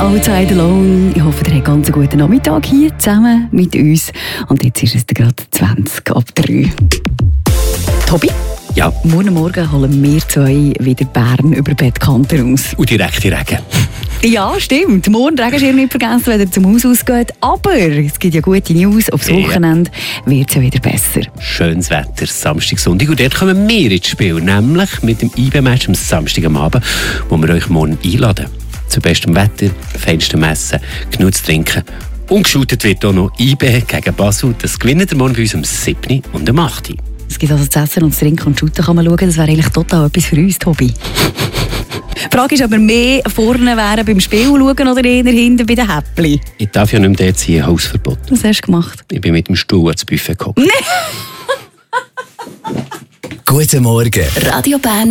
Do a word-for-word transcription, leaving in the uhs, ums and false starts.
Outside Alone. Ich hoffe, ihr habt einen ganz guten Nachmittag hier zusammen mit uns. Und jetzt ist es gerade zwanzig ab drei. Tobi? Ja. Morgen Morgen holen wir zwei wieder Bern über Bettkanten raus. Und direkt in Regen. Ja, stimmt. Morgen Regenschirm nicht vergessen, wenn ihr zum Haus ausgeht. Aber es gibt ja gute News. Aufs Wochenende wird es ja wieder besser. Schönes Wetter, Samstag, Sonntag. Und dort kommen wir ins Spiel. Nämlich mit dem I B-Match am Samstag am Abend, wo wir euch morgen einladen. Zu bestem Wetter, feinstem Essen, genug zu trinken. Und geschootet wird auch noch I B gegen Basel. Das gewinnt ihr morgen bei uns am siebten und am achten Es gibt also zu essen und zu trinken und shooten kann man schauen. Das wäre eigentlich total etwas für uns, Tobi. Die Frage ist, ob wir mehr vorne wären beim Spiel schauen oder eher hinten bei den Häppchen. Ich darf ja nicht mehr dort sein, Hausverbot. Was hast du gemacht? Ich bin mit dem Stuhl ans Buffet gekommen. Nee. Guten Morgen. Radio Bern.